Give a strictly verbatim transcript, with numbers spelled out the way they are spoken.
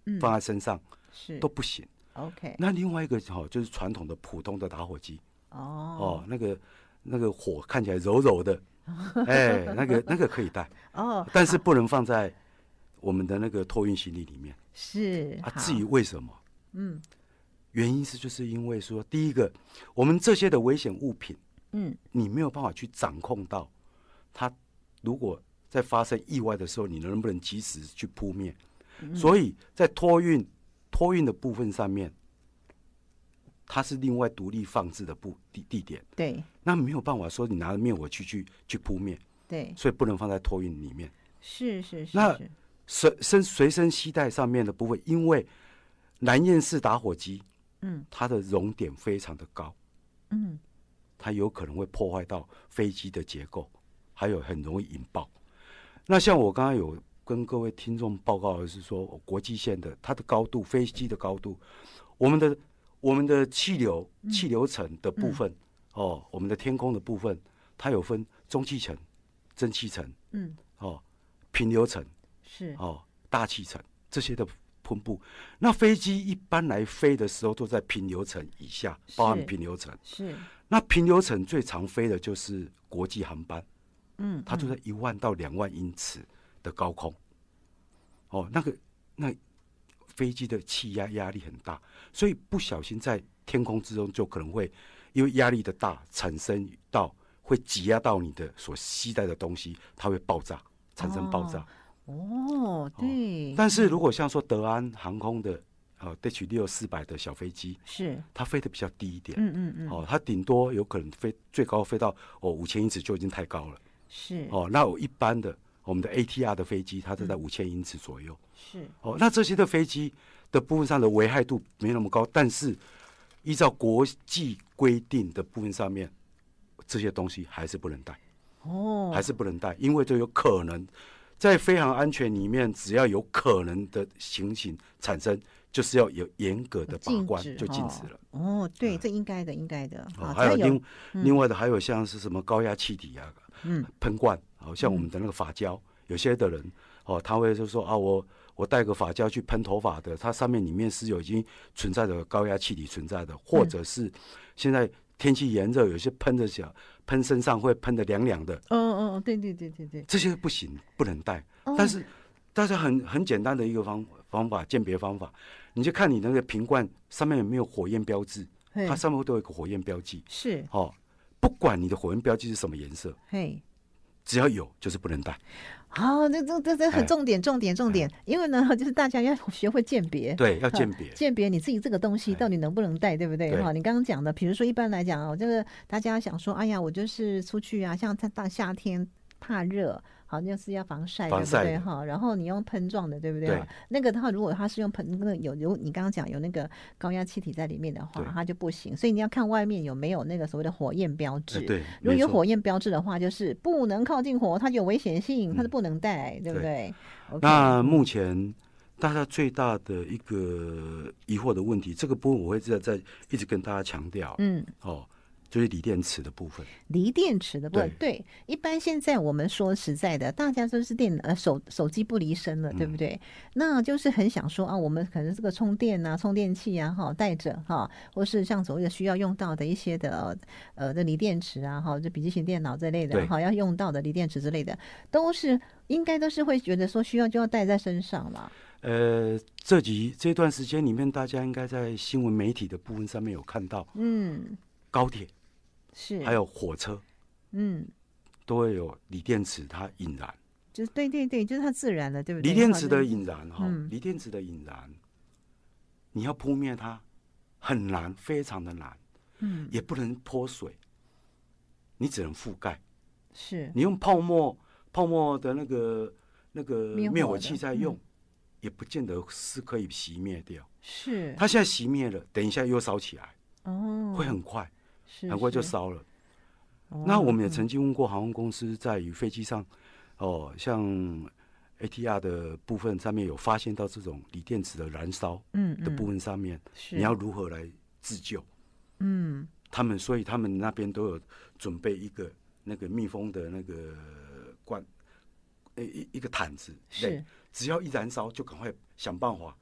放在身上、 嗯、是都不行。 OK， 那另外一个哈、哦，就是传统的普通的打火机。 哦哦，那个那个火看起来柔柔的，哎，那个那个可以带哦， 但是不能放在我们的那个托运行李里面。 是啊，至于为什么？ 嗯， 原因是就是因为说，第一个，我们这些的危险物品， 嗯， 你没有办法去掌控到它，如果在发生意外的时候，你能不能及时去扑灭？嗯、所以在托运托运的部分上面，它是另外独立放置的部地地点。 对， 那没有办法说你拿着灭火器去去扑灭。 对， 所以不能放在托运里面。 是是是。 那随身随身携带上面的部分，因为燃焰式打火机，嗯，它的熔点非常的高，嗯，它有可能会破坏到飞机的结构，还有很容易引爆。那像我刚刚有跟各位听众报告的是说，国际线的它的高度，飞机的高度，我们的我们的气流气流层的部分，嗯、哦，我们的天空的部分，它有分中气层、蒸汽层，嗯，哦，平流层是哦，大气层这些的分布。那飞机一般来飞的时候都在平流层以下，包含平流层是。那平流层最常飞的就是国际航班，嗯，它就在一万到两万英尺的高空。哦，那个那飞机的气压压力很大，所以不小心在天空之中就可能会因为压力的大产生到会挤压到你的所携带的东西，它会爆炸，产生爆炸。 哦，哦对、 哦。但是如果像说德安航空的呃 D H 六四百的小飞机，是它飞得比较低一点，嗯嗯嗯，哦，它顶多有可能飞最高飞到哦五千英尺就已经太高了，是哦。那我一般的我们的 A T R 的飞机，它是在五千英尺左右，是哦。那这些的飞机的部分上的危害度没那么高，但是依照国际规定的部分上面，这些东西还是不能带，哦，还是不能带，因为这有可能在飞航安全里面，只要有可能的情形产生，就是要有严格的把关，就禁止了。 哦，对，嗯、这应该的，应该的。 哦，还有另、嗯、另外的还有像是什么高压气体啊，嗯，喷罐，好像我们的那个发胶，嗯、有些的人哦，他会就说啊，我我带个发胶去喷头发的，它上面里面是有已经存在的高压气体存在的，或者是现在天气炎热，有些喷的小喷身上会喷的凉凉的。 哦哦，对对对对对， 这些不行，不能带。哦、但是大家很很简单的一个方方法鉴别方法，你就看你那个瓶罐上面有没有火焰标志，它上面都有一个火焰标记。是哦，不管你的火焰标记是什么颜色，嘿，只要有就是不能带。 好，这这这这很重点，重点，重点。因为呢，就是大家要学会鉴别， 对，要鉴别， 鉴别你自己这个东西到底能不能带，对不对？哈，你刚刚讲的，比如说一般来讲哦，这个大家想说，哎呀，我就是出去啊，像在大夏天怕热。好，就是要防晒，对不对哈？然后你用喷状的，对不对？对，那个的话，如果它是用喷，那个有有你刚刚讲有那个高压气体在里面的话，它就不行。所以你要看外面有没有那个所谓的火焰标志。 对， 如果有火焰标志的话，就是不能靠近火，它有危险性，它是不能带，嗯、对不对？ okay, 那目前大家最大的一个疑惑的问题，这个部分我会在在一直跟大家强调，嗯，哦。就是锂电池的部分， 锂电池的部分 对, 对，一般现在我们说实在的，大家都是电呃手手机不离身了，对不对？嗯、那就是很想说啊，我们可能这个充电啊、充电器啊，哈，带着哈，或是像所谓的需要用到的一些的呃的锂电池啊，哈，就笔记型电脑这类的哈，要用到的锂电池之类的，都是应该都是会觉得说需要就要带在身上嘛。 呃，这几这段时间里面，大家应该在新闻媒体的部分上面有看到，嗯，高铁。是，还有火车，嗯，都会有锂电池，它引燃， 就是对对对，就是它自燃了，对不对？ 锂电池的引燃哈，锂、嗯、电池的引燃，你要扑灭它很难，非常的难，嗯，也不能泼水，你只能覆盖，是你用泡沫泡沫的那个那个灭火器在用、嗯，也不见得是可以熄灭掉，是它现在熄灭了，等一下又烧起来，哦，会很快。很快就烧了。那我们也曾经问过航空公司，在于飞机上，哦，像 A T R 的部分上面有发现到这种锂电池的燃烧的部分上面，嗯嗯、你要如何来自救？嗯，他们所以他们那边都有准备一个那个密封的那个罐，一一个毯子，是只要一燃烧就赶快想办法